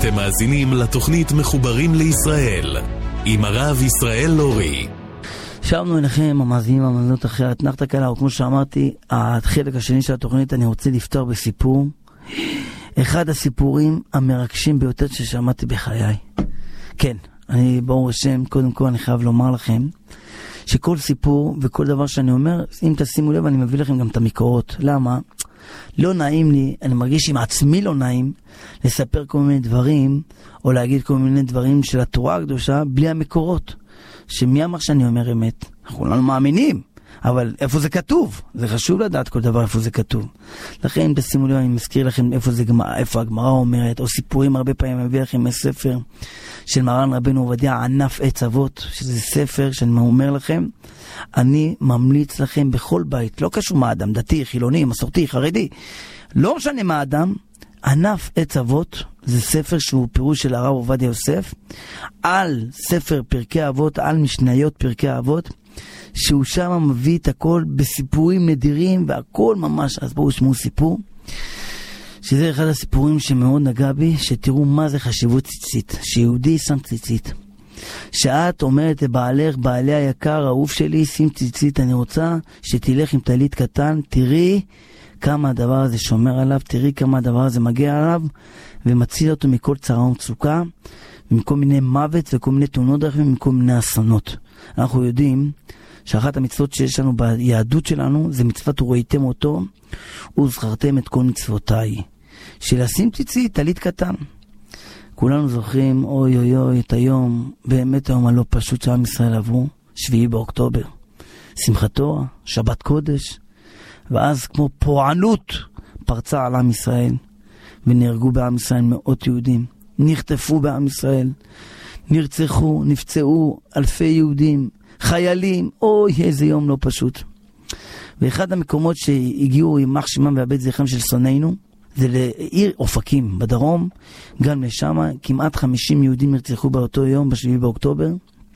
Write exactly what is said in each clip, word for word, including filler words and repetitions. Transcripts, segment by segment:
אתם מאזינים לתוכנית מחוברים לישראל עם הרב ישראל לורי. שבנו אליכם המאזינים המאזינות אחרי התנחת קלה, וכמו שאמרתי, החלק השני של התוכנית אני רוצה לפתור בסיפור, אחד הסיפורים המרגשים ביותר ששמעתי בחיי. כן, אני ברוך השם, קודם כל אני חייב לומר לכם שכל סיפור וכל דבר שאני אומר, אם תשימו לב, אני מביא לכם גם את המקורות. למה? לא נעים לי, אני מרגיש עם עצמי לא נעים לספר כל מיני דברים או להגיד כל מיני דברים של התורה הקדושה בלי המקורות. שמי אמר שאני אומר אמת? אנחנו לא מאמינים, אבל איפה זה כתוב? זה חשוב לדעת כל דבר איפה זה כתוב. לכן אם תשימו לב, אני מזכיר לכם איפה, זה, איפה הגמרא אומרת, או סיפורים הרבה פעמים מביא לכם מספר של מרן רבנו עובדיה, ענף עץ אבות, שזה ספר שאני אומר לכם, אני ממליץ לכם בכל בית, לא קשור מה אדם, דתי, חילוני, מסורתי, חרדי, לא משנה מה אדם, ענף עץ אבות, זה ספר שהוא פירוש של הרב עובדיה יוסף, על ספר פרקי אבות, על משניות פרקי אבות, שהוא שם מביא את הכל בסיפורים נדירים, והכל ממש, אז בואו שמעו סיפור, שזה אחד הסיפורים שמאוד נגע בי, שתראו מה זה חשיבות ציצית, שיהודי שם ציצית. שאת אומרת לבעלך, בעלי היקר, האהוב שלי, שים ציצית, אני רוצה שתלך עם טלית קטן, תראי כמה הדבר הזה שומר עליו, תראי כמה הדבר הזה מגיע עליו, ומציל אותו מכל צרה ומצוקה, ומכל מיני מוות וכל מיני תאונות דרכים, ומכל מיני אסונות. אנחנו יודעים שאחת המצוות שיש לנו ביהדות שלנו, זה מצוות וראיתם אותו, וזכרתם את כל מצוותיי. שלשים ציצית, טלית קטן. כולנו זוכרים, אוי אוי אוי, את היום, באמת היום הלא פשוט שעם ישראל עברו, שביעי באוקטובר. שמחת תורה, שבת קודש, ואז כמו פורענות פרצה על עם ישראל, ונהרגו בעם ישראל מאות יהודים, נחטפו בעם ישראל, נרצחו, נפצעו אלפי יהודים, חיילים, אוי איזה יום לא פשוט. ואחד המקומות שהגיעו עם מח שמם והבית זכרם של שונאינו, זה לעיר אופקים בדרום, גם לשם כמעט חמישים יהודים נרצחו באותו יום, בשביעי באוקטובר.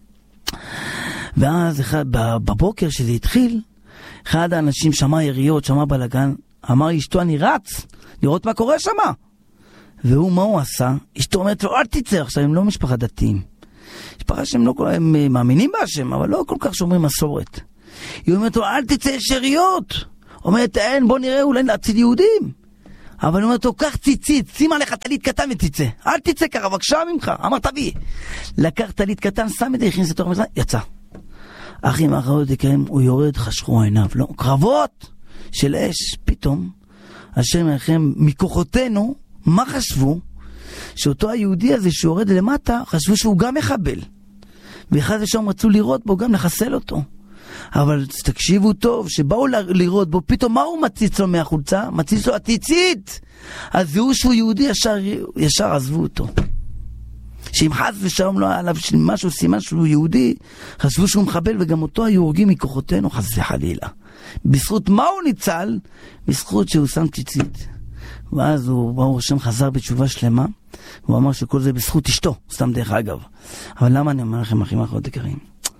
ואז אחד, בבוקר שזה התחיל, אחד האנשים שמע יריות, שמע בלגן, אמר אשתו אני רץ לראות מה קורה שם. והוא מה הוא עשה? אשתו אומרת לו אל תצא, עכשיו הם לא משפחה דתיים, משפחה שהם לא הם מאמינים בהשם, אבל לא כל כך שומרים מסורת. היא אומרת לו אל תצא, יש יריות. אומרת אין, בוא נראה אולי להציל יהודים. אבל הוא אומר לו, קח ציצית, שים עליך טלית קטן ותצא. אל תצא ככה, בבקשה ממך. אמר תביא. לקח טלית קטן, שם את זה, הכניס לתוך המזרן, יצא. אחים האחרות יקרים, הוא יורד, חשכו עיניו. לא, קרבות של אש. פתאום, השם מלחם, מכוחותינו, מה חשבו? שאותו היהודי הזה שיורד למטה, חשבו שהוא גם מחבל. ואחד ושם רצו לראות בו, גם לחסל אותו. אבל תקשיבו טוב, שבאו לראות בו, פתאום מה הוא מציץ לו מהחולצה? מציץ לו הציצית. אז זהו שהוא יהודי, ישר, ישר עזבו אותו. שאם חס ושלום לא היה עליו משהו, סימן שהוא יהודי, חשבו שהוא מחבל, וגם אותו היו הורגים מכוחותינו, חס וחלילה. בזכות מה הוא ניצל? בזכות שהוא שם ציצית. ואז הוא, ברוך השם, חזר בתשובה שלמה, הוא אמר שכל זה בזכות אשתו, סתם דרך אגב. אבל למה אני אומר לכם, אחים האחרות יקרים?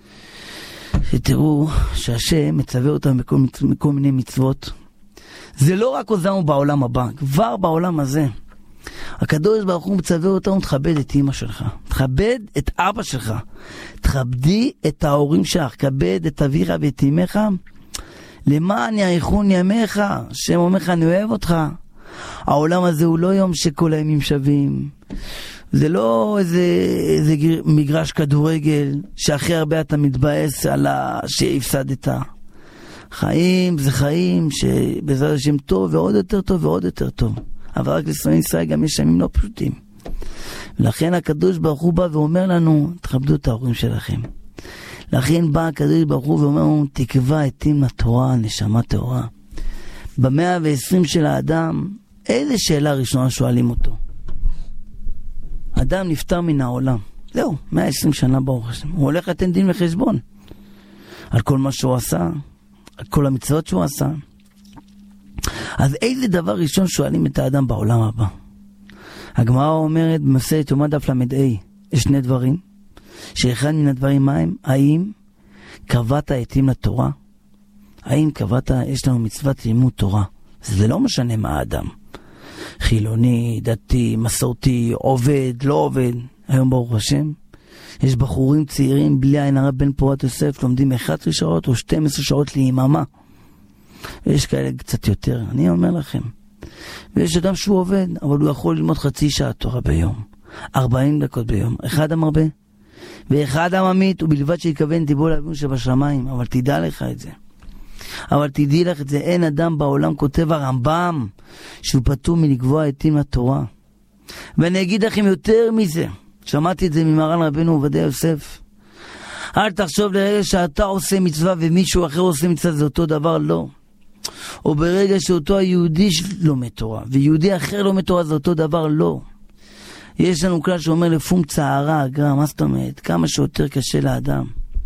שתראו שהשם מצווה אותם בכל, בכל מיני מצוות. זה לא רק עוזרנו בעולם הבא, כבר בעולם הזה. הקדוש ברוך הוא מצווה אותם, תכבד את אמא שלך, תכבד את אבא שלך, תכבדי את ההורים שלך, תכבד את אביך ואת אמך, למען יאריכון ימיך, השם אומר לך אני אוהב אותך. העולם הזה הוא לא יום שכל הימים שווים, זה לא איזה, איזה מגרש כדורגל שאחרי הרבה אתה מתבאס על שהפסדת. חיים זה חיים שבעזרת השם טוב ועוד יותר טוב ועוד יותר טוב, אבל רק לשונאי ישראל גם יש ימים לא פשוטים. ולכן הקדוש ברוך הוא בא ואומר לנו תכבדו את ההורים שלכם. לכן בא הקדוש ברוך הוא ואומר לנו תקווה עתים לתורה, נשמה טהורה. במאה ועשרים של האדם, איזה שאלה ראשונה שואלים אותו? אדם נפטר מן העולם, זהו, מאה ועשרים שנה ברוך השם, הוא הולך לתת דין וחשבון על כל מה שהוא עשה, על כל המצוות שהוא עשה. אז איזה דבר ראשון שואלים את האדם בעולם הבא? הגמרא אומרת במסכת יומא דף למד ה' יש שני דברים, שאחד מן הדברים מהם, האם קבעת עתים לתורה? האם קבעת, יש לנו מצוות לימוד תורה? זה לא משנה מה האדם. חילוני, דתי, מסורתי, עובד, לא עובד. היום ברוך השם, יש בחורים צעירים בלי עין הרע בן פורת יוסף, לומדים אחת עשרה שעות או שתים עשרה שעות ליממה. ויש כאלה קצת יותר, אני אומר לכם. ויש אדם שהוא עובד, אבל הוא יכול ללמוד חצי שעה תורה ביום. ארבעים דקות ביום. אחד המרבה, ואחד הממית, ובלבד שיקוון טיבו לאבינו שבשמיים. אבל תדע לך את זה. אבל תדעי לך את זה, אין אדם בעולם, כותב הרמב"ם, שהוא פטור מלקבוע עתים לתורה. ואני אגיד לכם יותר מזה, שמעתי את זה ממרן רבנו עובדיה יוסף. אל תחשוב לרגע שאתה עושה מצווה ומישהו אחר עושה מצווה, זה אותו דבר, לא. או ברגע שאותו היהודי לומד תורה, ויהודי אחר לומד תורה, זה אותו דבר, לא. יש לנו כלל שאומר לפום צערה, אגרה, מה זאת אומרת? כמה שיותר קשה לאדם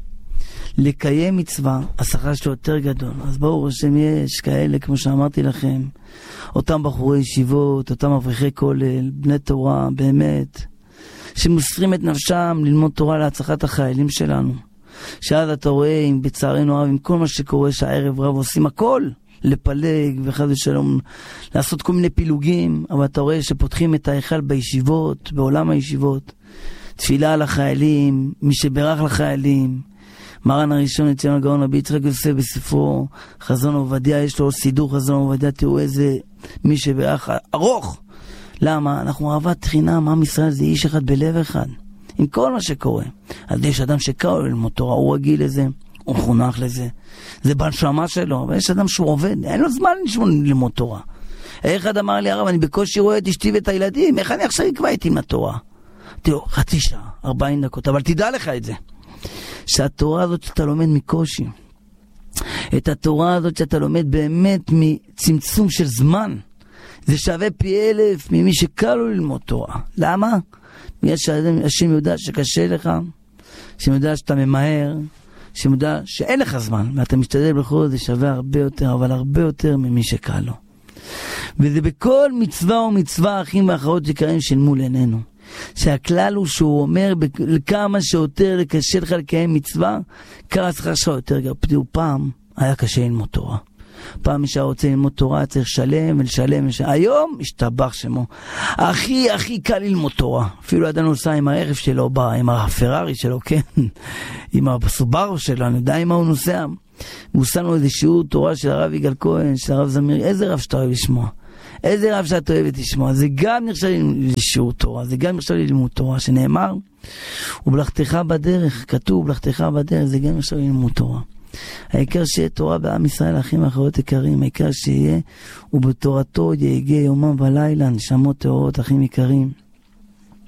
לקיים מצווה, השכר שלו יותר גדול. אז ברור השם יש כאלה, כמו שאמרתי לכם, אותם בחורי ישיבות, אותם אברכי כולל, בני תורה, באמת, שמוסרים את נפשם ללמוד תורה להצלחת החיילים שלנו. שאז אתה רואה, עם בצערנו רב, עם כל מה שקורה, שהערב רב עושים הכל לפלג וחד ושלום, לעשות כל מיני פילוגים, אבל אתה רואה שפותחים את ההיכל בישיבות, בעולם הישיבות, תפילה על החיילים, מי שברך לחיילים. מרן הראשון לציון הגאון רבי יצחק יוסף בספרו חזון עובדיה, יש לו סידור חזון עובדיה, תראו איזה מי שברך ארוך. למה? אנחנו אהבת חינם, עם ישראל זה איש אחד בלב אחד, עם כל מה שקורה. אז יש אדם שקרא ללמוד תורה, הוא רגיל לזה, הוא חונך לזה, זה בנשמה שלו. אבל יש אדם שהוא עובד, אין לו זמן ללמוד תורה. אחד אמר לי, הרב, אני בקושי רואה את אשתי ואת הילדים, איך אני עכשיו אקבע עתים לתורה? תראו, חצי שעה, ארבעים דקות, אבל תדע לך את זה, שהתורה הזאת שאתה לומד מקושי, את התורה הזאת שאתה לומד באמת מצמצום של זמן, זה שווה פי אלף ממי שקל לו ללמוד תורה. למה? בגלל שהשם יודע שקשה לך, השם יודע שאתה ממהר, השם יודע שאין לך זמן, ואתה משתדל בכל זה שווה הרבה יותר, אבל הרבה יותר ממי שקל לו. וזה בכל מצווה ומצווה, אחים ואחרות יקרים של מול עינינו. שהכלל הוא שהוא אומר כמה שיותר לקשה לך לקיים מצווה, כמה השכר שלך יותר גדול. פעם היה קשה ללמוד תורה. פעם מי שרוצה ללמוד תורה צריך לשלם ולשלם ולשלם. היום השתבח שמו. הכי הכי קל ללמוד תורה. אפילו אדם נוסע עם הרכב שלו, בא, עם הפרארי שלו, כן? עם הסובארו שלו, אני יודע עם מה הוא נוסע. והוא שם לו איזה שיעור תורה של הרב יגאל כהן, של הרב זמיר. איזה רב שאתה אוהב לשמוע? איזה רב שאת אוהבת לשמוע? זה גם נחשב לשיעור תורה, זה גם נחשב ללימוד תורה, שנאמר, ובלכתך בדרך, כתוב בלכתך בדרך, זה גם נחשב ללימוד תורה. העיקר שיהיה תורה בעם ישראל, אחים ואחיות יקרים, העיקר שיהיה, ובתורתו יהגה יומם ולילה, נשמות טהורות, אחים יקרים.